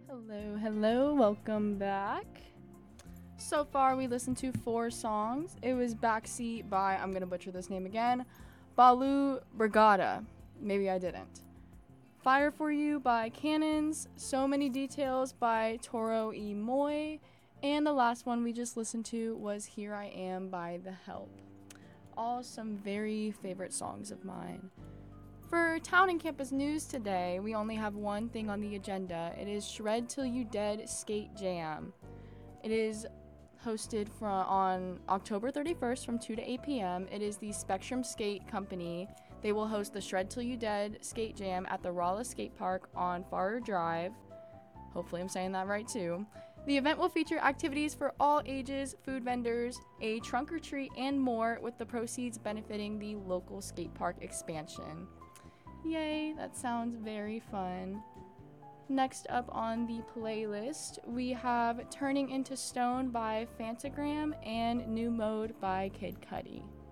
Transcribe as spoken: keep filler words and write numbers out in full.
Hello, hello, welcome back. So far, we listened to four songs. It was Backseat by, I'm gonna butcher this name again, Balu Brigada. Maybe I didn't. Fire for You by Cannons, So Many Details by Toro E. Moy, and the last one we just listened to was Here I Am by The Help. All some very favorite songs of mine. For Town and Campus News today, we only have one thing on the agenda. It is Shred Till You Dead Skate Jam. It is hosted from on October thirty-first from two to eight p.m. It is the Spectrum Skate Company. They will host the Shred Till You Dead Skate Jam at the Rolla Skate Park on Farrer Drive. Hopefully I'm saying that right too. The event will feature activities for all ages, food vendors, a trunk or treat, and more, with the proceeds benefiting the local skate park expansion. Yay, that sounds very fun. Next up on the playlist, we have Turning Into Stone by Fantagram and New Mode by Kid Cudi.